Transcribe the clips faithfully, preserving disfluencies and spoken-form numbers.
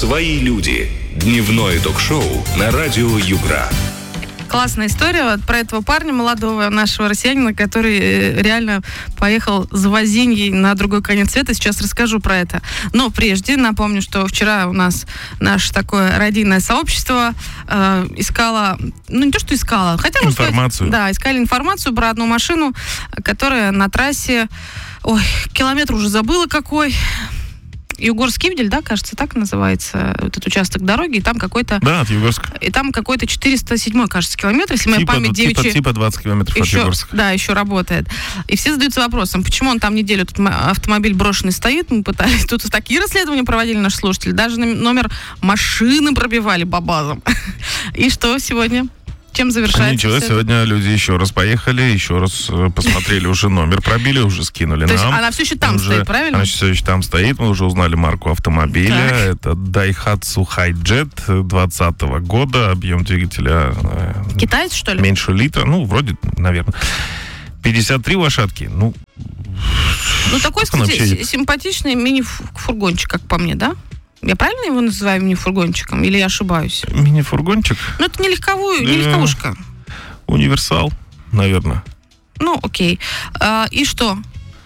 «Свои люди». Дневное ток-шоу на радио Югра. Классная история вот про этого парня молодого, нашего россиянина, который реально поехал за возеньей на другой конец света. Сейчас расскажу про это. Но прежде напомню, что вчера у нас наше такое радийное сообщество э, искало, ну не то, что искало, хотя бы информацию. Сказать, да, искали информацию про одну машину, которая на трассе, ой, километр уже забыла какой. Югорск-Ивдель, да, кажется, так называется вот этот участок дороги, и там какой-то... Да, от Югорска. И там какой-то четыреста седьмой, кажется, километр, если моя типа, память девичья... Типа, типа двадцать километров еще, от Югорска. Да, еще работает. И все задаются вопросом, почему он там неделю, тут автомобиль брошенный стоит, мы пытались... Тут такие расследования проводили наши слушатели, даже номер машины пробивали по базам. И что сегодня? Чем завершается? Ничего, сегодня люди еще раз поехали, еще раз посмотрели, уже номер пробили, уже скинули нам. То есть она все еще там уже, стоит, правильно? Она все еще там стоит, мы уже узнали марку автомобиля. Так. Это Daihatsu Hi-Jet двадцатого года, объем двигателя... Китаец, что ли? Меньше литра, ну, вроде, наверное. пятьдесят три лошадки, ну... Ну, такой, кстати, симпатичный мини-фургончик, как по мне, да? Я правильно его называю мини-фургончиком? Или я ошибаюсь? Мини-фургончик? Ну, это не легковую, не легковушка. Универсал, наверное. Ну, окей. А, и что?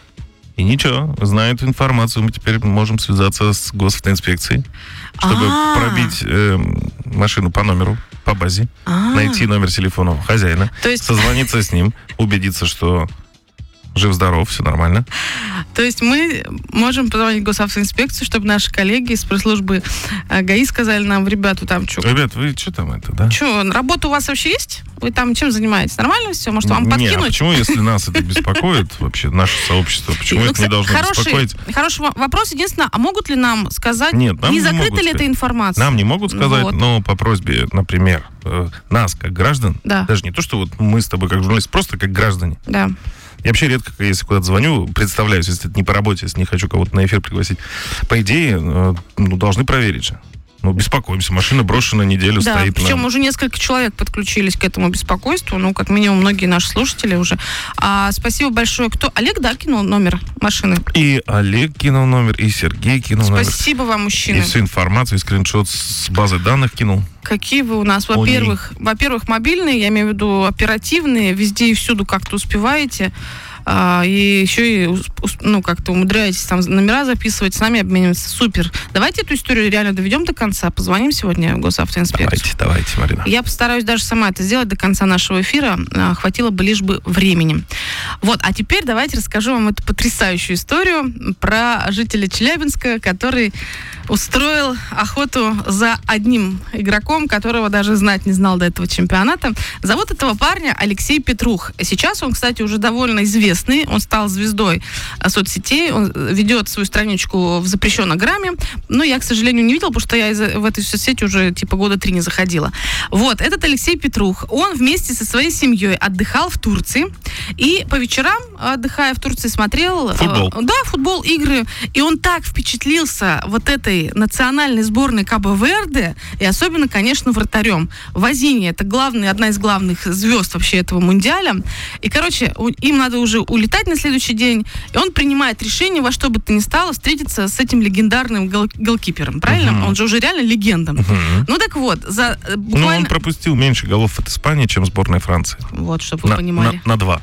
И ничего. Зная эту информацию, мы теперь можем связаться с госавтоинспекцией, чтобы А-а-а. пробить э, машину по номеру, по базе, А-а-а. найти номер телефона хозяина, То есть... созвониться с ним, убедиться, что... жив-здоров, все нормально. То есть мы можем позвонить в госавтоинспекцию, чтобы наши коллеги из пресс-службы ГАИ сказали нам, ребята, там что? Ребят, вы что там это, да? Что, работа у вас вообще есть? Вы там чем занимаетесь? Нормально все? Может, вам подкинуть? Не, а почему, если нас это беспокоит, вообще, наше сообщество, почему это не должно беспокоить? Хороший вопрос. Единственное, а могут ли нам сказать, Нет, нам не не закрыта ли эта информация? Нам не могут сказать, вот. но по просьбе, например, нас, как граждан, да. даже не то, что вот мы с тобой как журналисты, просто как граждане. Да. Я вообще редко, если куда-то звоню, представляюсь, если это не по работе, если не хочу кого-то на эфир пригласить. По идее, ну, должны проверить же. Ну, беспокоимся. Машина брошена, неделю да, стоит. Причем на... уже несколько человек подключились к этому беспокойству. Ну, как минимум, многие наши слушатели уже. А, спасибо большое. Кто? Олег, да, кинул номер машины? И Олег кинул номер, и Сергей кинул спасибо номер. Спасибо вам, мужчины. И всю информацию, и скриншот с базы данных кинул. Какие вы у нас? Во-первых, во-первых, мобильные, я имею в виду оперативные, везде и всюду как-то успеваете. А, и еще и, ну, как-то умудряетесь там номера записывать, с нами обмениваться. Супер. Давайте эту историю реально доведем до конца. Позвоним сегодня в госавтоинспекцию. Давайте, давайте, Марина. Я постараюсь даже сама это сделать до конца нашего эфира. А, хватило бы лишь бы времени. Вот, а теперь давайте расскажу вам эту потрясающую историю про жителя Челябинска, который устроил охоту за одним игроком, которого даже знать не знал до этого чемпионата. Зовут этого парня Алексей Петрух. Сейчас он, кстати, уже довольно известный. Он стал звездой соцсетей. Он ведет свою страничку в запрещенном грамме. Но я, к сожалению, не видела, потому что я в этой соцсети уже типа года три не заходила. Вот, этот Алексей Петрух. Он вместе со своей семьей отдыхал в Турции. И по вечерам, отдыхая в Турции, смотрел... Футбол. Э, да, футбол, игры. И он так впечатлился вот этой национальной сборной Кабо-Верде, и особенно, конечно, вратарем. Возинья — это главный, одна из главных звезд вообще этого мундиаля. И, короче, им надо уже улетать на следующий день, и он принимает решение во что бы то ни стало встретиться с этим легендарным гол- голкипером, правильно? Uh-huh. Он же уже реально легенда. Uh-huh. Ну так вот, за буквально... Ну, он пропустил меньше голов от Испании, чем сборная Франции. Вот, чтобы вы на, понимали. На, на два.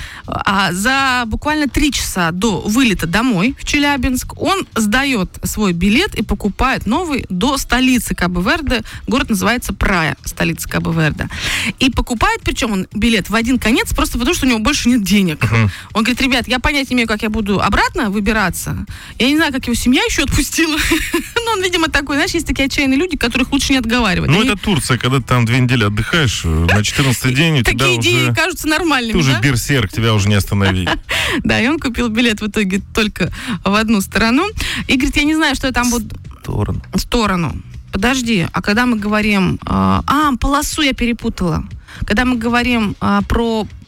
А за буквально три часа до вылета домой в Челябинск он сдает свой билет и покупает новый до столицы Кабо-Верде. Город называется Прая, столица Кабо-Верде. И покупает, причем он билет в один конец, просто потому что у него больше нет денег. Uh-huh. Он говорит, ребят, я понятия не имею, как я буду обратно выбираться. Я не знаю, как его семья еще отпустила. Но он, видимо, такой, знаешь, есть такие отчаянные люди, которых лучше не отговаривать. Ну, это Турция, когда ты там две недели отдыхаешь, на четырнадцатый день у тебя такие идеи кажутся нормальными, ты уже берсерк, тебя уже не остановить. Да, и он купил билет в итоге только в одну сторону. И говорит, я не знаю, что я там буду... Сторону. Сторону. Подожди, а когда мы говорим... А, полосу я перепутала. Когда мы говорим а, про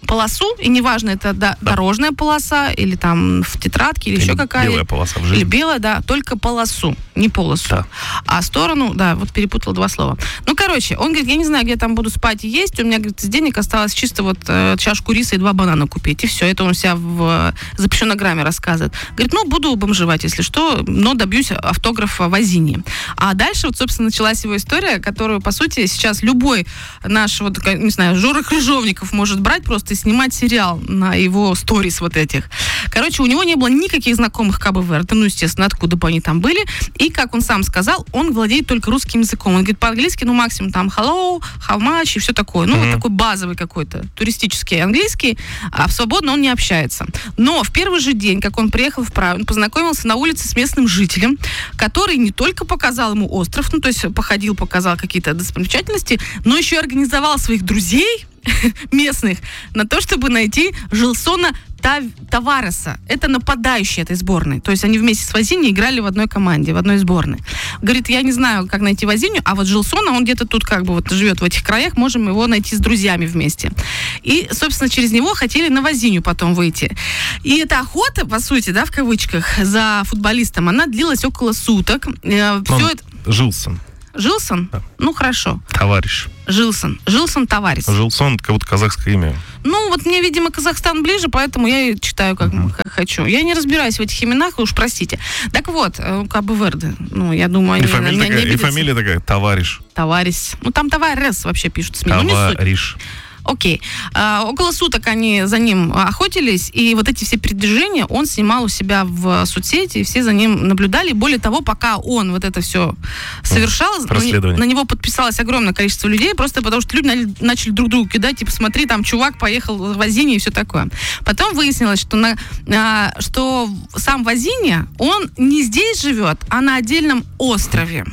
полосу, и неважно, это да, да. дорожная полоса, или там в тетрадке, или, или еще какая-то. Белая полоса в жизни. Или белая, да, только полосу, не полосу. Да. А сторону, да, вот перепутала два слова. Ну, короче, он говорит, я не знаю, где я там буду спать и есть, у меня, говорит, из денег осталось чисто вот э, чашку риса и два банана купить, и все, это он себя в э, запрещенограмме рассказывает. Говорит, ну, буду бомжевать, если что, но добьюсь автографа в Азине. А дальше вот, собственно, началась его история, которую, по сути, сейчас любой наш, вот, не знаю, Жора Крыжовников может брать просто и снимать сериал на его сторис вот этих. Короче, у него не было никаких знакомых Кабо-Верде, ну, естественно, откуда бы они там были. И, как он сам сказал, он владеет только русским языком. Он говорит, по-английски, ну, максимум там hello, how much и все такое. Ну, mm-hmm. вот такой базовый какой-то туристический английский, а свободно он не общается. Но в первый же день, как он приехал в Прагу, он познакомился на улице с местным жителем, который не только показал ему остров, ну, то есть походил, показал какие-то достопримечательности, но еще и организовал своих друзей местных на то, чтобы найти Жилсона Тавареса. Это нападающий этой сборной. То есть они вместе с Возиньей играли в одной команде, в одной сборной. Говорит, я не знаю, как найти Возинью, а вот Жилсона, он где-то тут как бы вот живет в этих краях, можем его найти с друзьями вместе. И, собственно, через него хотели на Возинью потом выйти. И эта охота, по сути, да, в кавычках, за футболистом, она длилась около суток. Все это... Жилсон. Жилсон? Да. Ну, хорошо. Товарищ. Жилсон. Жилсон Таварес. Жилсон, как будто казахское имя. Ну, вот мне, видимо, Казахстан ближе, поэтому я и читаю, как, uh-huh. как хочу. Я не разбираюсь в этих именах, уж простите. Так вот, Кабо-Верде, ну, я думаю, они... И фамилия, не, такая, не и фамилия такая, Товарищ. Товарищ. Ну, там Таварес вообще пишут СМИ. Товарищ. Окей. А, около суток они за ним охотились, и вот эти все передвижения он снимал у себя в соцсети, и все за ним наблюдали. Более того, пока он вот это все совершал, на, на него подписалось огромное количество людей, просто потому что люди начали друг другу кидать, типа, смотри, там чувак поехал в Возинье и все такое. Потом выяснилось, что, на, а, что сам Возинья, он не здесь живет, а на отдельном острове.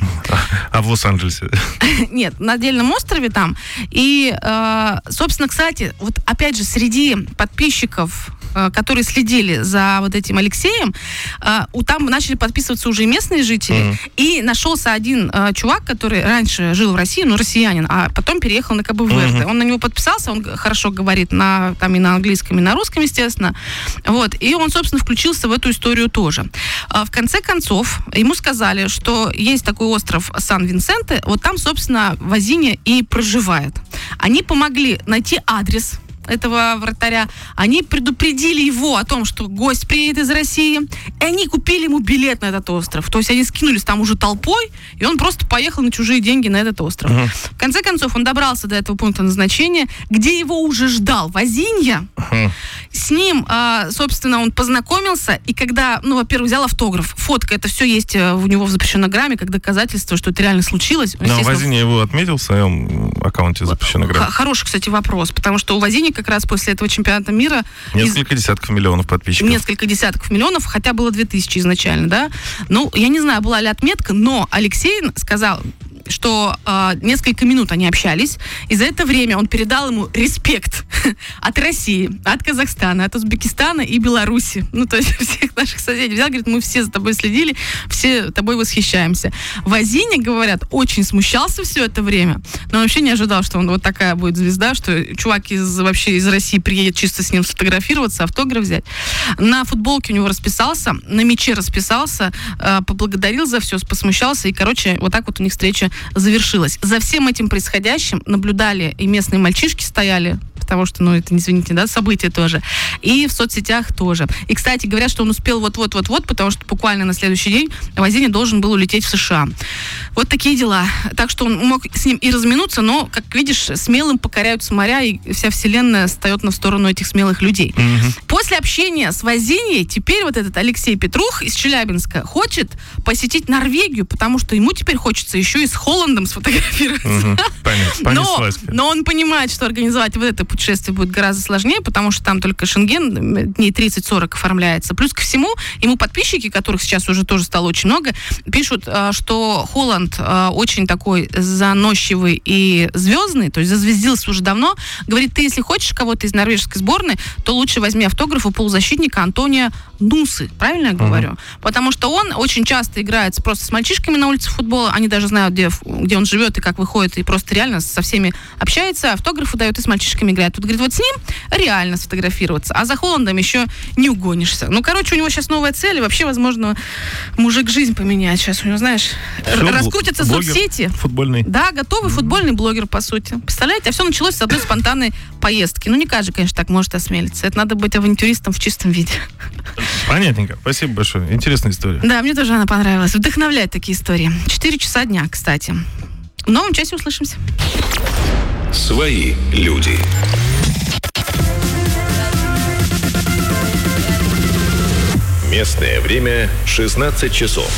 А в Лос-Анджелесе? Нет, на отдельном острове там. И, э, собственно, кстати, вот опять же, среди подписчиков, э, которые следили за вот этим Алексеем, э, там начали подписываться уже и местные жители. Mm-hmm. И нашелся один э, чувак, который раньше жил в России, ну, россиянин, а потом переехал на Кабо-Верде. Mm-hmm. Он на него подписался, он хорошо говорит на, там, и на английском, и на русском, естественно. Вот. И он, собственно, включился в эту историю тоже. Э, в конце концов, ему сказали, что есть такой остров Сан-Винсенте, вот там, собственно, Возинья и проживает. Они помогли найти адрес этого вратаря, они предупредили его о том, что гость приедет из России, и они купили ему билет на этот остров. То есть они скинулись там уже толпой, и он просто поехал на чужие деньги на этот остров. Uh-huh. В конце концов, он добрался до этого пункта назначения, где его уже ждал Возинья. Uh-huh. С ним, собственно, он познакомился, и когда, ну, во-первых, взял автограф, фотка, это все есть у него в запрещенограмме, как доказательство, что это реально случилось. Но Возинья его отметил в своем аккаунте запрещенограмме. Хороший, кстати, вопрос, потому что у Возиньи как раз после этого чемпионата мира... Несколько из... десятков миллионов подписчиков. Несколько десятков миллионов, хотя было две тысячи изначально, да. Ну, я не знаю, была ли отметка, но Алексей сказал, что э, несколько минут они общались, и за это время он передал ему респект от России, от Казахстана, от Узбекистана и Беларуси. Ну, то есть всех наших соседей взял, говорит, мы все за тобой следили, все тобой восхищаемся. Возинья, говорят, очень смущался все это время, но вообще не ожидал, что он вот такая будет звезда, что чувак из, вообще из России приедет чисто с ним сфотографироваться, автограф взять. На футболке у него расписался, на мяче расписался, э, поблагодарил за все, посмущался, и, короче, вот так вот у них встреча завершилась. За всем этим происходящим наблюдали и местные мальчишки стояли, потому что, ну, это, извините, да, событие тоже, и в соцсетях тоже. И, кстати, говорят, что он успел вот-вот-вот-вот, потому что буквально на следующий день Возинья должен был улететь в США. Вот такие дела. Так что он мог с ним и разминуться, но, как видишь, смелым покоряются моря, и вся вселенная встает на сторону этих смелых людей. Mm-hmm. После общения с Возиньей теперь вот этот Алексей Петрух из Челябинска хочет посетить Норвегию, потому что ему теперь хочется еще и с Холландом сфотографироваться. Mm-hmm. Понятно. Но, но он понимает, что организовать вот это путешествие будет гораздо сложнее, потому что там только Шенген дней тридцать-сорок оформляется. Плюс ко всему, ему подписчики, которых сейчас уже тоже стало очень много, пишут, что Холланд Холланд э, очень такой заносчивый и звездный, то есть зазвездился уже давно, говорит, ты, если хочешь кого-то из норвежской сборной, то лучше возьми автограф у полузащитника Антония Нусы, правильно я говорю? Uh-huh. Потому что он очень часто играет просто с мальчишками на улице футбола, они даже знают, где, где он живет и как выходит, и просто реально со всеми общается, автографы дает и с мальчишками играет. Тут, говорит, вот с ним реально сфотографироваться, а за Холландом еще не угонишься. Ну, короче, у него сейчас новая цель, и вообще, возможно, мужик жизнь поменять. Сейчас у него, знаешь, Все, раскрутятся блогер, соцсети. Футбольный. Да, готовый mm-hmm. футбольный блогер, по сути. Представляете, а все началось с одной спонтанной поездки. Ну, не каждый, конечно, так может осмелиться. Это надо быть авантюристом в чистом виде. Понятненько. Спасибо большое. Интересная история. Да, мне тоже она понравилась. Вдохновляет такие истории. Четыре часа дня, кстати. В новом часе услышимся. Свои люди. Местное время шестнадцать часов.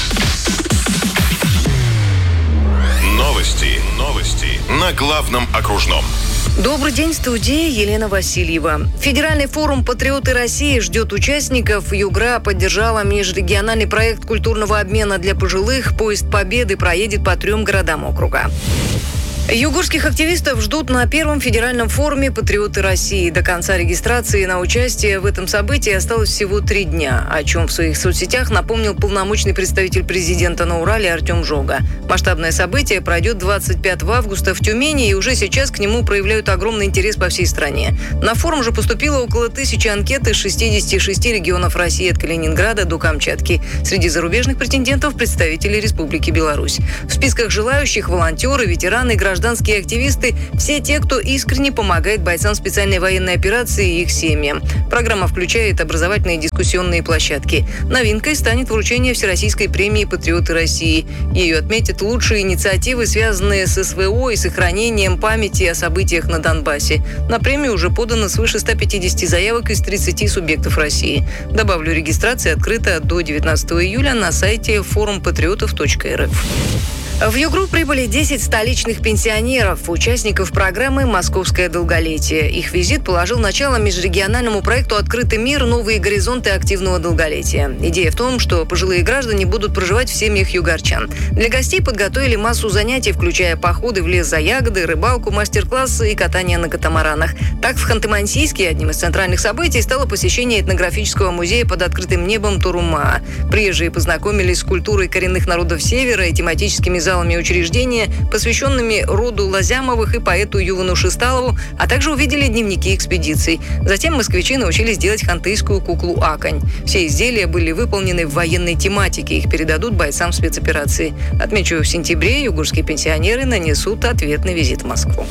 Новости. Новости на главном окружном. Добрый день, в студии Елена Васильева. Федеральный форум «Патриоты России» ждет участников. Югра поддержала межрегиональный проект культурного обмена для пожилых. Поезд Победы проедет по трем городам округа. Югорских активистов ждут на первом федеральном форуме «Патриоты России». До конца регистрации на участие в этом событии осталось всего три дня, о чем в своих соцсетях напомнил полномочный представитель президента на Урале Артем Жога. Масштабное событие пройдет двадцать пятого августа в Тюмени, и уже сейчас к нему проявляют огромный интерес по всей стране. На форум же поступило около тысячи анкет из шестидесяти шести регионов России от Калининграда до Камчатки. Среди зарубежных претендентов представители Республики Беларусь. В списках желающих волонтеры, ветераны, граждане, гражданские активисты, все те, кто искренне помогает бойцам специальной военной операции и их семьям. Программа включает образовательные дискуссионные площадки. Новинкой станет вручение Всероссийской премии «Патриоты России». Ее отметят лучшие инициативы, связанные с СВО и сохранением памяти о событиях на Донбассе. На премию уже подано свыше ста пятидесяти заявок из тридцати субъектов России. Добавлю, регистрация открыта до девятнадцатого июля на сайте форум патриотов точка эр эф. В Югру прибыли десять столичных пенсионеров, участников программы «Московское долголетие». Их визит положил начало межрегиональному проекту «Открытый мир. Новые горизонты активного долголетия». Идея в том, что пожилые граждане будут проживать в семьях югорчан. Для гостей подготовили массу занятий, включая походы в лес за ягоды, рыбалку, мастер-классы и катание на катамаранах. Так, в Ханты-Мансийске одним из центральных событий стало посещение этнографического музея под открытым небом Турума. Приезжие познакомились с культурой коренных народов Севера и тематическими залами учреждения, посвященными роду Лазямовых и поэту Ювану Шисталову, а также увидели дневники экспедиций. Затем москвичи научились делать хантыйскую куклу Акань. Все изделия были выполнены в военной тематике, их передадут бойцам спецоперации. Отмечу, в сентябре югорские пенсионеры нанесут ответный визит в Москву.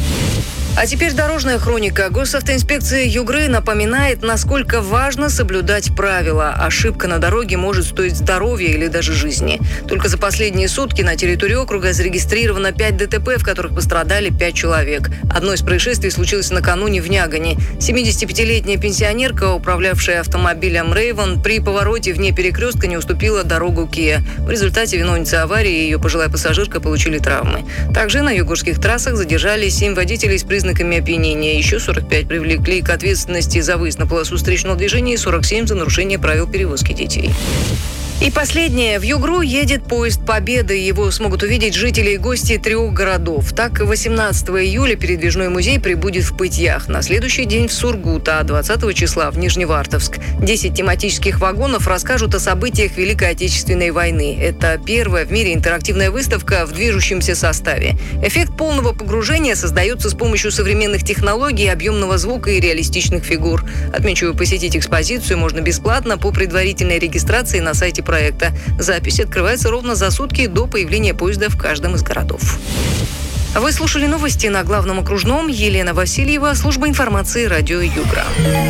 А теперь дорожная хроника. Госавтоинспекция Югры напоминает, насколько важно соблюдать правила. Ошибка на дороге может стоить здоровья или даже жизни. Только за последние сутки на территории округа зарегистрировано пять дэ тэ пэ, в которых пострадали пять человек. Одно из происшествий случилось накануне в Нягане. семидесятипятилетняя пенсионерка, управлявшая автомобилем Рейвен, при повороте вне перекрестка не уступила дорогу Киа. В результате виновница аварии и ее пожилая пассажирка получили травмы. Также на югорских трассах задержали семь водителей с признаками опьянения. Еще сорок пять привлекли к ответственности за выезд на полосу встречного движения и сорок семь за нарушение правил перевозки детей. И последнее. В Югру едет поезд Победы. Его смогут увидеть жители и гости трех городов. Так, восемнадцатого июля передвижной музей прибудет в Пытьях. На следующий день в Сургут, а двадцатого числа в Нижневартовск. Десять тематических вагонов расскажут о событиях Великой Отечественной войны. Это первая в мире интерактивная выставка в движущемся составе. Эффект полного погружения создается с помощью современных технологий, объемного звука и реалистичных фигур. Отмечу, посетить экспозицию можно бесплатно по предварительной регистрации на сайте проекта. Запись открывается ровно за сутки до появления поезда в каждом из городов. Вы слушали новости на главном окружном. Елена Васильева, служба информации радио Югра.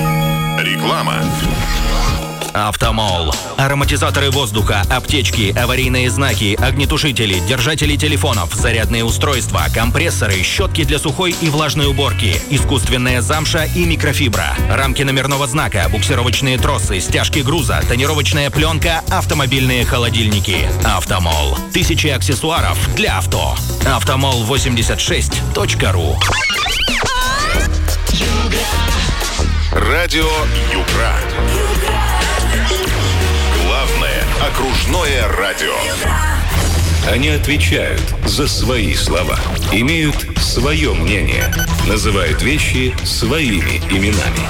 Реклама. Автомол. Ароматизаторы воздуха, аптечки, аварийные знаки, огнетушители, держатели телефонов, зарядные устройства, компрессоры, щетки для сухой и влажной уборки, искусственная замша и микрофибра, рамки номерного знака, буксировочные тросы, стяжки груза, тонировочная пленка, автомобильные холодильники. Автомол. Тысячи аксессуаров для авто. автомол восемьдесят шесть точка ру. Радио Югра. Главное окружное радио. Они отвечают за свои слова, имеют свое мнение, называют вещи своими именами.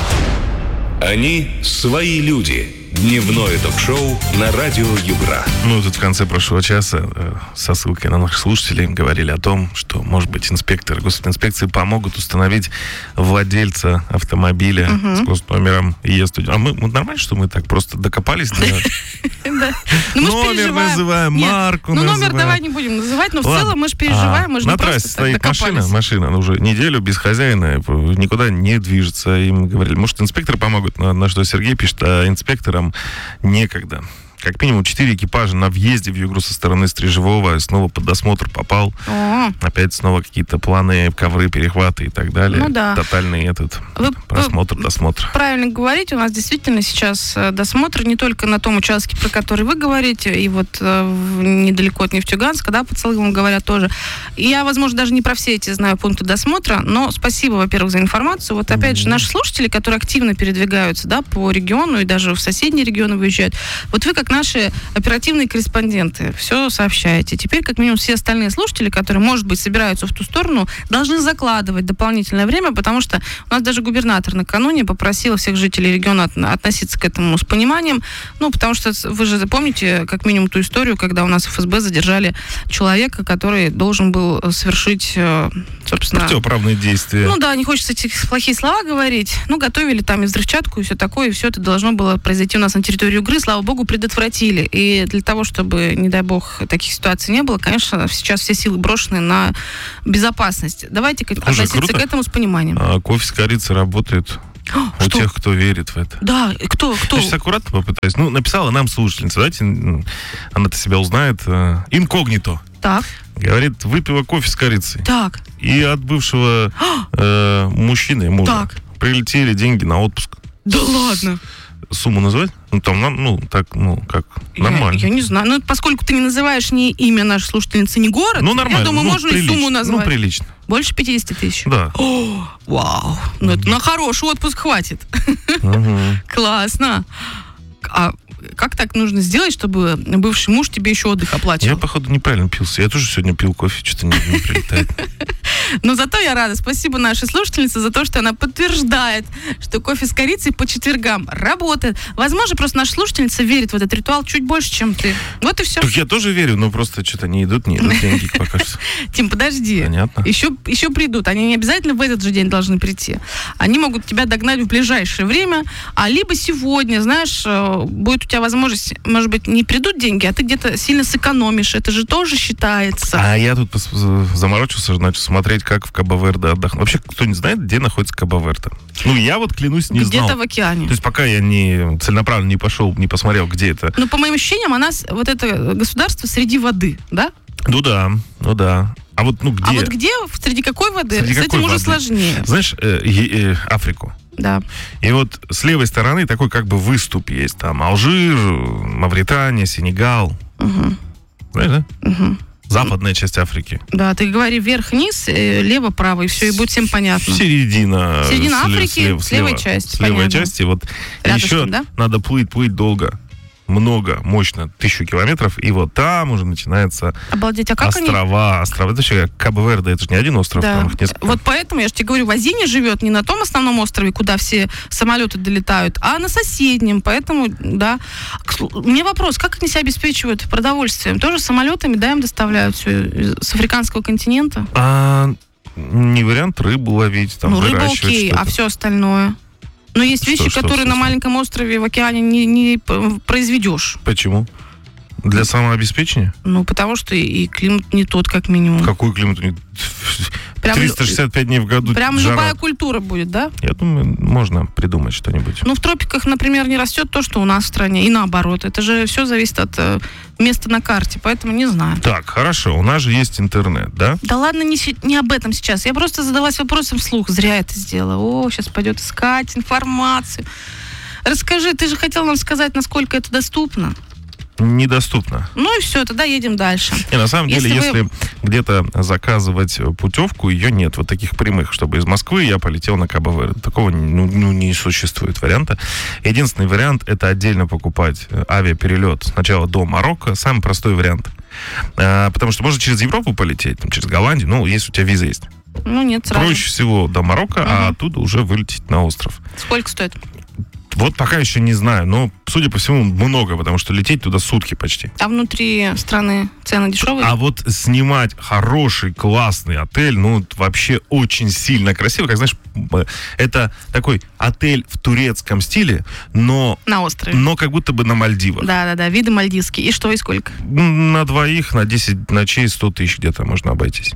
Они свои люди. Дневное ток-шоу на радио Югра. Ну, тут в конце прошлого часа э, со ссылкой на наших слушателей говорили о том, что, может быть, инспекторы госинспекции помогут установить владельца автомобиля угу. с госномером и Е-сто. А мы, вот нормально, что мы так просто докопались до... Номер называем, марку называем. Ну, номер называем. Давай не будем называть, но в целом мы же переживаем, мы же не просто просто стоит докопались. машина, машина, она уже неделю без хозяина, никуда не движется. Им говорили, может, инспекторы помогут, на, на что Сергей пишет, а инспекторам некогда. Как минимум четыре экипажа на въезде в Югру со стороны Стрижевого снова под досмотр попал. О. Опять снова какие-то планы, ковры, перехваты и так далее. Ну, да. Тотальный этот вы, просмотр, вы досмотр. Правильно говорите, у нас действительно сейчас досмотр не только на том участке, про который вы говорите, и вот э, недалеко от Нефтьюганска, да, по Целгам говорят тоже. И я, возможно, даже не про все эти знаю пункты досмотра, но спасибо, во-первых, за информацию. Вот опять mm-hmm. же, наши слушатели, которые активно передвигаются, да, по региону и даже в соседние регионы выезжают. Вот вы, как наши оперативные корреспонденты, все сообщаете. Теперь, как минимум, все остальные слушатели, которые, может быть, собираются в ту сторону, должны закладывать дополнительное время, потому что у нас даже губернатор накануне попросил всех жителей региона от, относиться к этому с пониманием. Ну, потому что вы же помните, как минимум, ту историю, когда у нас в эф эс бэ задержали человека, который должен был совершить, собственно... Противоправные действия. Ну да, не хочется эти плохие слова говорить. Ну, готовили там и взрывчатку, и все такое, и все это должно было произойти у нас на территории Югры. Слава богу, предотвратили. И для того, чтобы, не дай бог, таких ситуаций не было, конечно, сейчас все силы брошены на безопасность. Давайте Уже относиться круто. К этому с пониманием. А, кофе с корицей работает О, у что? Тех, кто верит в это. Да, и кто? кто? Я сейчас аккуратно попытаюсь. Ну, написала нам слушательница, давайте, она-то себя узнает. Инкогнито. Так. Говорит, выпила кофе с корицей. Так. И от бывшего э, мужчины, мужа, так. прилетели деньги на отпуск. Да ладно? Сумму назвать? Ну, там, ну, так, ну, как, нормально. Я, я не знаю. Ну, поскольку ты не называешь ни имя нашей слушательницы, ни город, ну, нормально. Я думаю, ну, можно прилично. и сумму назвать. Ну, прилично. Больше пятьдесят тысяч? Да. О, вау. Ну, это на хороший отпуск хватит. Угу. Классно. А как так нужно сделать, чтобы бывший муж тебе еще отдых оплачивал? Я, походу, неправильно пился. Я тоже сегодня пил кофе, что-то не, не прилетает. Но зато я рада. Спасибо нашей слушательнице за то, что она подтверждает, что кофе с корицей по четвергам работает. Возможно, просто наша слушательница верит в этот ритуал чуть больше, чем ты. Вот и все. Так я тоже верю, но просто что-то не идут, не идут деньги пока что. Тим, подожди. Понятно. Еще, еще придут. Они не обязательно в этот же день должны прийти. Они могут тебя догнать в ближайшее время, а либо сегодня, знаешь, будет у тебя возможность, может быть, не придут деньги, а ты где-то сильно сэкономишь. Это же тоже считается. А я тут заморочился, начал смотреть, как в Кабо-Верде отдохнуть. Вообще, кто не знает, где находится Кабо-Верде? Ну, я вот, клянусь, не где-то знал. Где-то в океане. То есть, пока я не целенаправленно не пошел, не посмотрел, где это. Ну, по моим ощущениям, она, вот это государство среди воды, да? Ну да, ну да. А вот, ну, где? А вот где, среди какой воды? Среди С какой этим воды? Уже сложнее. Знаешь, э, э, э, Африку. Да. И вот с левой стороны такой как бы выступ есть. Там Алжир, Мавритания, Сенегал. Угу. Знаешь, да? Угу. Западная часть Африки. Да, ты говори вверх-вниз, лево-право, и все, и будет всем понятно. Середина. Середина слева, Африки, слева, с левой части. С левой понятно. части. Вот рядышком, еще да? надо плыть, плыть долго. Много, мощно, тысячу километров, и вот там уже начинается Обалдеть, а как острова, они... острова. Это вообще Кабо-Верде, это же не один остров, да. там их несколько. Вот поэтому я же тебе говорю, Вазини живет не на том основном острове, куда все самолеты долетают, а на соседнем, поэтому, да. У меня вопрос, как они себя обеспечивают продовольствием? Тоже самолетами, да, им доставляют все с африканского континента? А, не вариант рыбу ловить, там, ну, рыба выращивать окей, что-то. А все остальное? Но есть Что, вещи, что, которые что, на что? маленьком острове в океане не, не произведешь. Почему? Для самообеспечения? Ну, потому что и, и климат не тот, как минимум. Какой климат? Прям, триста шестьдесят пять дней в году Прям жара. любая культура будет, да? Я думаю, можно придумать что-нибудь. Ну, в тропиках, например, не растет то, что у нас в стране, и наоборот. Это же все зависит от э, места на карте, поэтому не знаю. Так, хорошо, у нас же есть интернет, да? Да ладно, не, не об этом сейчас. Я просто задалась вопросом вслух. Зря это сделала. О, сейчас пойдет искать информацию. Расскажи, ты же хотел нам сказать, насколько это доступно. недоступно. Ну и все, тогда едем дальше. И на самом деле, Если если, вы- где-то заказывать путевку, ее нет. Вот таких прямых, чтобы из Москвы я полетел на Кабо-Верде. Такого ну, ну, не существует варианта. Единственный вариант — это отдельно покупать авиаперелет сначала до Марокко. Самый простой вариант. А, потому что можно через Европу полететь, там, через Голландию, ну, если у тебя виза есть. Ну нет, сразу. Проще всего до Марокко, Угу. а оттуда уже вылететь на остров. Сколько стоит? Вот пока еще не знаю, но, судя по всему, много, потому что лететь туда сутки почти. А внутри страны цены дешевые? А вот снимать хороший, классный отель, ну, вообще очень сильно красиво. Как, знаешь, это такой отель в турецком стиле, но, На острове. но как будто бы на Мальдивах. Да-да-да, виды мальдивские. И что, и сколько? На двоих, на десять ночей сто тысяч где-то можно обойтись.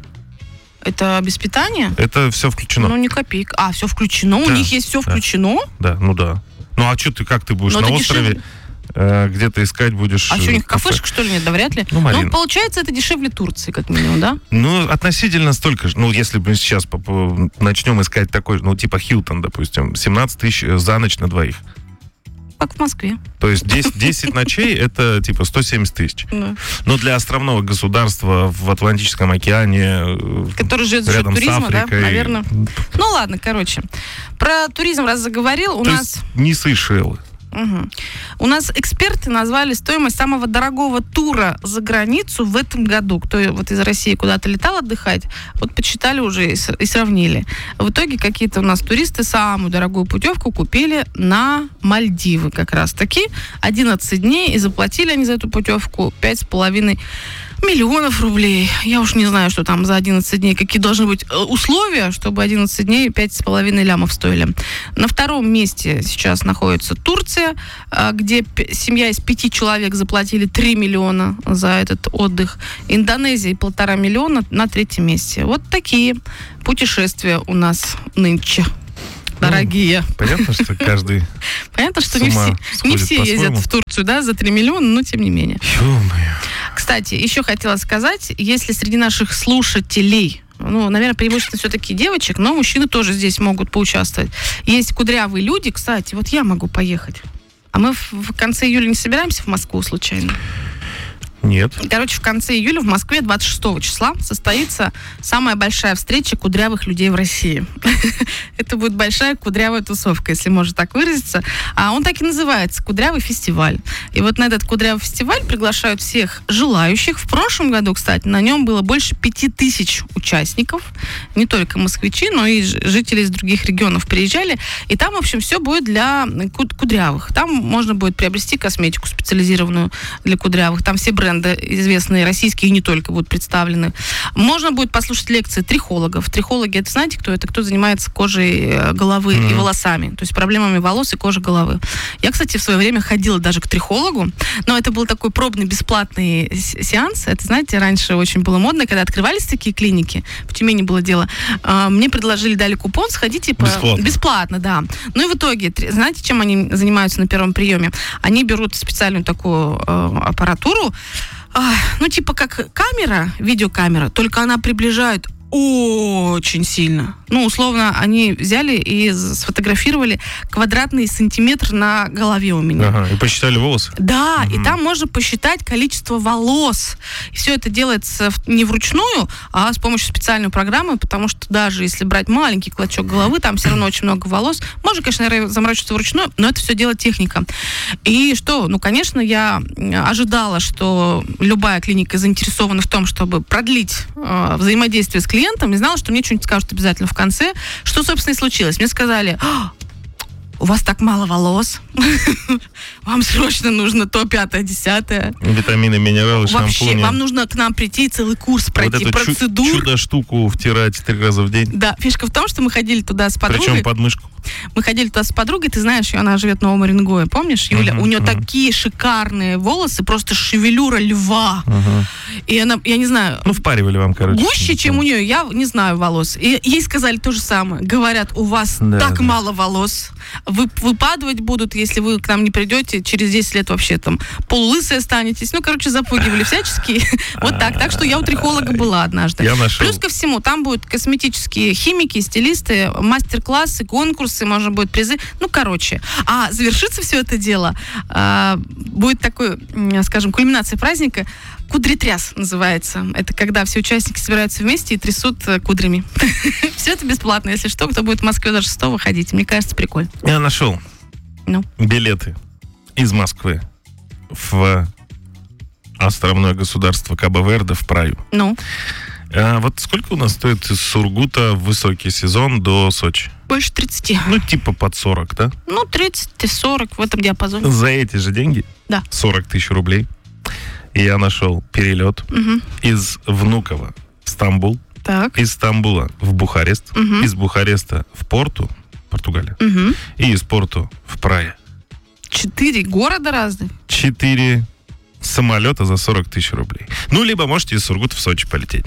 Это без питания? Это все включено. Ну, не копейка. А, все включено? У Да, них есть все да. включено? Да, ну да. Ну а что ты, как ты будешь Но на это острове дешевле. э, где-то искать будешь? А что, у э, них кафе? кафешка, что ли, нет? Да вряд ли. Ну, Марин. получается, это дешевле Турции, как минимум, да? Ну, относительно столько же. Ну, если мы сейчас по- по- начнем искать такой, ну, типа Хилтон, допустим, семнадцать тысяч за ночь на двоих. Как в Москве. То есть десять, десять ночей это типа сто семьдесят тысяч. Да. Но для островного государства в Атлантическом океане, э, Который живет за счет рядом с туризма, да, Африкой, наверное. Ну ладно, короче. Про туризм раз заговорил, у то нас... есть не Сейшелы. Мгм. У нас эксперты назвали стоимость самого дорогого тура за границу в этом году. Кто вот из России куда-то летал отдыхать, вот подсчитали уже и, с- и сравнили. В итоге какие-то у нас туристы самую дорогую путевку купили на Мальдивы как раз таки. одиннадцать дней, и заплатили они за эту путевку пять с половиной миллионов рублей. Я уж не знаю, что там за одиннадцать дней, какие должны быть э, условия, чтобы одиннадцать дней пять с половиной лямов стоили. На втором месте сейчас находится Турция, э, где п- семья из пяти человек заплатили три миллиона за этот отдых. Индонезия полтора миллиона на третьем месте. Вот такие путешествия у нас нынче. Дорогие. Понятно, что каждый... Понятно, что с не ума все, не сходит все по-своему. ездят в Турцию, да, за три миллиона, но тем не менее. Ё-моё. Кстати, еще хотела сказать, если среди наших слушателей, ну, наверное, преимущественно все-таки девочек, но мужчины тоже здесь могут поучаствовать. Есть кудрявые люди, кстати, вот я могу поехать. А мы в, в конце июля не собираемся в Москву случайно? Нет. Короче, в конце июля в Москве двадцать шестого числа состоится самая большая встреча кудрявых людей в России. Это будет большая кудрявая тусовка, если можно так выразиться. А он так и называется — Кудрявый фестиваль. И вот на этот Кудрявый фестиваль приглашают всех желающих. В прошлом году, кстати, на нем было больше пяти тысяч участников. Не только москвичи, но и ж- жители из других регионов приезжали. И там, в общем, все будет для куд- кудрявых. Там можно будет приобрести косметику специализированную для кудрявых. Там все бренды известные, российские и не только, будут представлены. Можно будет послушать лекции трихологов. Трихологи, это знаете, кто это? Кто занимается кожей э, головы Мгм. и волосами, то есть проблемами волос и кожи головы. Я, кстати, в свое время ходила даже к трихологу, но это был такой пробный бесплатный с- сеанс. Это, знаете, раньше очень было модно, когда открывались такие клиники, в Тюмени было дело, а, мне предложили, дали купон, сходите по... Бесплатно. Бесплатно, да. Ну и в итоге, тр- знаете, чем они занимаются на первом приеме? Они берут специальную такую э, аппаратуру, а, ну, типа как камера, видеокамера, только она приближает очень сильно. Ну, условно, они взяли и з- сфотографировали квадратный сантиметр на голове у меня. Ага, и посчитали волосы? Да, Мгм. и там можно посчитать количество волос. И все это делается в- не вручную, а с помощью специальной программы, потому что даже если брать маленький клочок головы, там все равно очень много волос. Можно, конечно, наверное, заморочиться вручную, но это все делает техника. И что? Ну, конечно, я м, ожидала, что любая клиника заинтересована в том, чтобы продлить э, взаимодействие с клиентом, и знала, что мне что-нибудь скажут обязательно в конце. Что, собственно, и случилось. Мне сказали: «А, у вас так мало волос, вам срочно нужно то, пятое, десятое. Витамины, минералы, Вообще, шампуни. вам нужно к нам прийти и целый курс Вот пройти, эту чу- процедур. чудо-штуку втирать три раза в день. Да, фишка в том, что мы ходили туда с подругой. Причем под мышку. Мы ходили туда с подругой, ты знаешь, она живет в Новом Уренгое, помнишь, Юля? Мгм, У нее мгм. такие шикарные волосы, просто шевелюра льва. Ага. И она, я не знаю, Ну, впаривали вам, короче. гуще, чем у нее, я не знаю волос. И ей сказали то же самое. Говорят, у вас Да, так да. мало волос. Вы, выпадывать будут, если вы к нам не придете. Через десять лет вообще там полулысые останетесь. Ну, короче, запугивали всячески. Вот так. Так что я у трихолога была однажды. Я нашел. Плюс ко всему, там будут косметические химики, стилисты, мастер-классы, конкурсы. конкурсы, можно будет призы. Ну, короче. А завершится все это дело, а, будет такой, скажем, кульминация праздника. Кудритряс называется. Это когда все участники собираются вместе и трясут кудрями. Все это бесплатно. Если что, кто будет в Москве до шестого ходить. Мне кажется, прикольно. Я нашел ну? билеты из Москвы в островное государство Кабо-Верде в Праю. Ну? А вот сколько у нас стоит из Сургута в высокий сезон до Сочи? Больше тридцати. Ну, типа под сорок, да? Ну, тридцать-сорок в этом диапазоне. За эти же деньги? Да. сорок тысяч рублей. И я нашел перелет угу. из Внуково в Стамбул, так. из Стамбула в Бухарест, угу. из Бухареста в Порту, Португалия, угу. и из Порту в Прае. Четыре города разных? Четыре самолета за сорок тысяч рублей. Ну, либо можете из Сургута в Сочи полететь.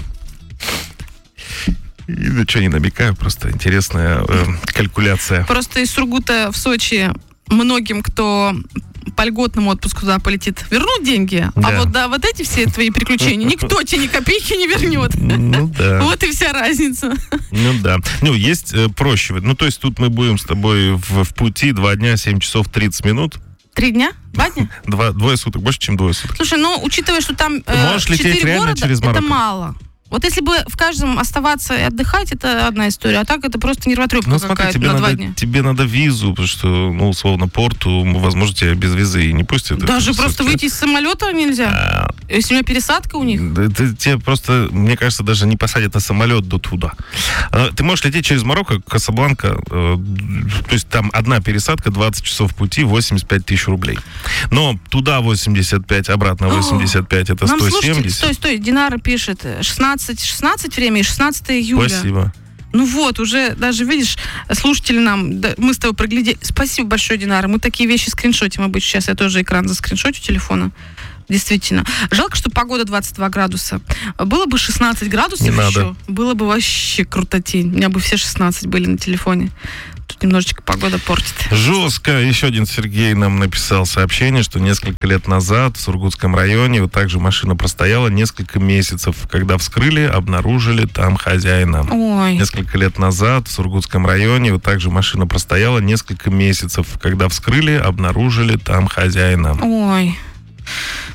И, ну, что, не намекаю, просто интересная э, калькуляция. Просто из Сургута в Сочи многим, кто по льготному отпуску туда полетит, вернут деньги. Да. А вот да, вот эти все твои приключения никто тебе ни копейки не вернет. Ну да. Вот и вся разница. Ну да. Ну, есть э, проще. Ну, то есть тут мы будем с тобой в, в пути два дня, семь часов тридцать минут. Три дня? Два дня? Два, двое суток, больше, чем двое суток. Слушай, ну, учитывая, что там э, четыре города, через это мало. Вот если бы в каждом оставаться и отдыхать, это одна история. А так это просто нервотрепка ну, смотри, какая-то тебе на надо, два дня. Тебе надо визу, потому что, ну, условно, Порту, возможно, тебя без визы и не пустят. Даже просто выйти из самолета нельзя? А... Если у меня пересадка у них? Да, ты, тебе просто, мне кажется, даже не посадят на самолет до туда. Ты можешь лететь через Марокко, Касабланка, э, то есть там одна пересадка, двадцать часов пути, восемьдесят пять тысяч рублей. Но туда восемьдесят пять, обратно восемьдесят пять, это Нам, сто семьдесят. Слушайте, стой, стой, Динара пишет, шестнадцать шестнадцать время и шестнадцатого июля. Спасибо. Ну вот, уже даже, видишь, слушатели нам, да, мы с тобой проглядели. Спасибо большое, Динара. Мы такие вещи скриншотим обычно. Сейчас я тоже экран заскриншотю телефона. Действительно. Жалко, что погода двадцать два градуса. Было бы шестнадцать градусов Не еще, надо. было бы вообще крутотень. У меня бы все шестнадцать были на телефоне. Тут немножечко погода портит. Жестко. Еще один Сергей нам написал сообщение, что несколько лет назад в Сургутском районе вот также машина простояла несколько месяцев. Когда вскрыли, обнаружили там хозяина. Ой. Несколько лет назад в Сургутском районе вот также машина простояла несколько месяцев. Когда вскрыли, обнаружили там хозяина. Ой.